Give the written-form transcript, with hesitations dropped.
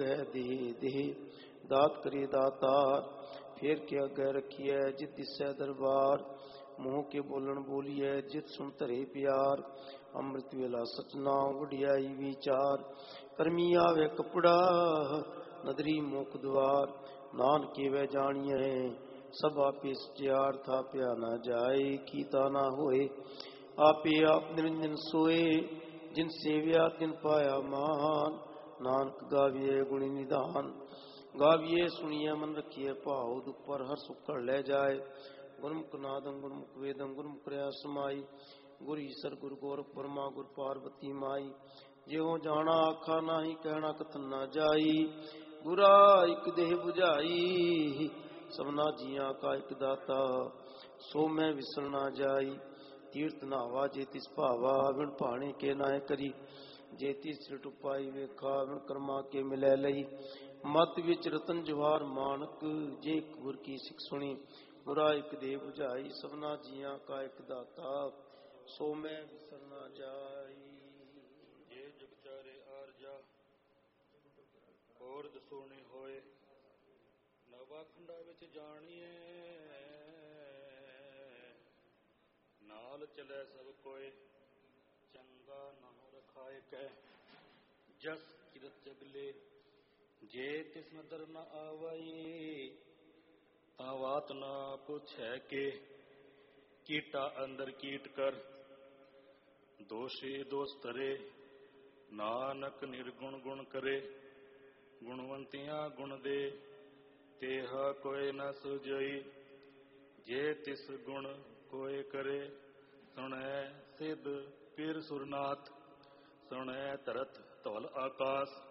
अगै देह देह दात करे दातार फेर के अगै रखिए जित दिसै दरबार मोह के बोलन बोलिए जित सुन धरे प्यार अमृत वेला सचना वडियाई विचार करमी आवे कपड़ा नदरी मुख द्वार नानके वह जानिए सब आपे सचियार था प्या ना जाए कीता ना होए आपे आप निरंजन सोए जिन सेव्या तिन पाया मान नानक गाविए गुणी निधान गाविए सुनिए मन रखिए भाव दुख पर हर सुक्कड़ ले जाए गुरमुख नादम गुरमुख वेदम गुरमुख रया समाई गुर ईसर गुरु गोरख ब्रह्मा गुर पार्वती माई ज्यों जाना आखा नाही कहना कथन ना जाई गुरा एक देह बुझाई सबना जिया का एक दाता सो मैं विसल ना जाई तीर्थ नावा जे तिस भावा विण भाणे के नाय करी जे तिस सिर उपाई वेखा विण कर्मा के मिलै लई मत विच रतन जवाहर मानक जे गुर की सिख सुनी गुरा एक देह बुझाई सबना जिया का एक दाता सो मैं विसल ना जाई जे जुग चारे आरजा और दसोने होए नवा खंडा विच जानिए नाल चलै सब कोय चंगा नाम रखाए कै जस किरत जगले जे तिस नदर न आवई तावात न पुछै के कीटा अंदर कीट कर दोषी दोष तरे नानक निर्गुण गुण करे गुणवंतियां गुण दे तेहा कोय न सुजई जे तिस गुण कोय करे सुनै सिद्ध पीर सुरनाथ सुनै तरत धौल आकाश